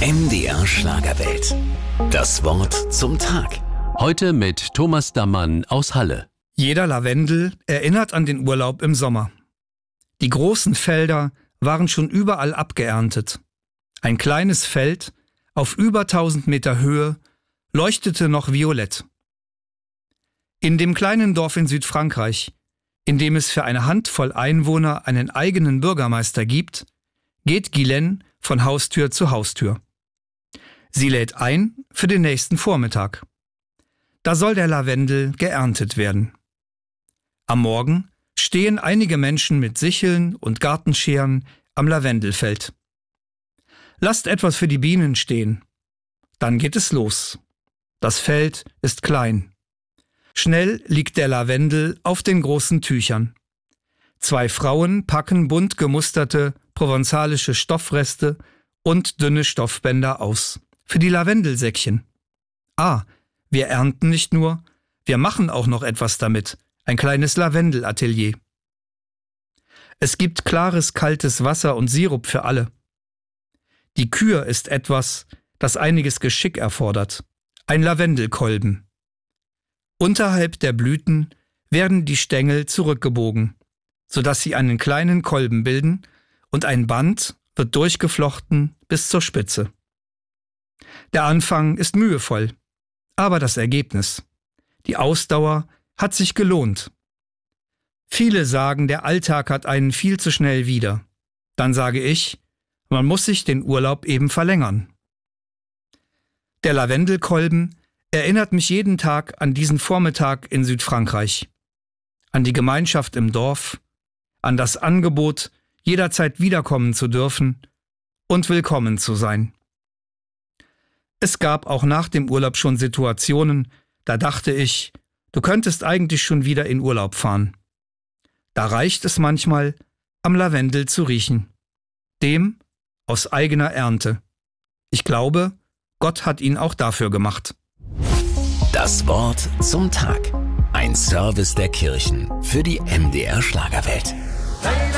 MDR Schlagerwelt. Das Wort zum Tag. Heute mit Thomas Dammann aus Halle. Jeder Lavendel erinnert an den Urlaub im Sommer. Die großen Felder waren schon überall abgeerntet. Ein kleines Feld auf über 1000 Meter Höhe leuchtete noch violett. In dem kleinen Dorf in Südfrankreich, in dem es für eine Handvoll Einwohner einen eigenen Bürgermeister gibt, geht Guylaine von Haustür zu Haustür. Sie lädt ein für den nächsten Vormittag. Da soll der Lavendel geerntet werden. Am Morgen stehen einige Menschen mit Sicheln und Gartenscheren am Lavendelfeld. Lasst etwas für die Bienen stehen. Dann geht es los. Das Feld ist klein. Schnell liegt der Lavendel auf den großen Tüchern. 2 Frauen packen bunt gemusterte provenzalische Stoffreste und dünne Stoffbänder aus. Für die Lavendelsäckchen. Wir ernten nicht nur, wir machen auch noch etwas damit. Ein kleines Lavendelatelier. Es gibt klares, kaltes Wasser und Sirup für alle. Die Kür ist etwas, das einiges Geschick erfordert. Ein Lavendelkolben. Unterhalb der Blüten werden die Stängel zurückgebogen, sodass sie einen kleinen Kolben bilden und ein Band wird durchgeflochten bis zur Spitze. Der Anfang ist mühevoll, aber das Ergebnis, die Ausdauer, hat sich gelohnt. Viele sagen, der Alltag hat einen viel zu schnell wieder. Dann sage ich, man muss sich den Urlaub eben verlängern. Der Lavendelkolben erinnert mich jeden Tag an diesen Vormittag in Südfrankreich, an die Gemeinschaft im Dorf, an das Angebot, jederzeit wiederkommen zu dürfen und willkommen zu sein. Es gab auch nach dem Urlaub schon Situationen, da dachte ich, du könntest eigentlich schon wieder in Urlaub fahren. Da reicht es manchmal, am Lavendel zu riechen. Dem aus eigener Ernte. Ich glaube, Gott hat ihn auch dafür gemacht. Das Wort zum Tag. Ein Service der Kirchen für die MDR Schlagerwelt.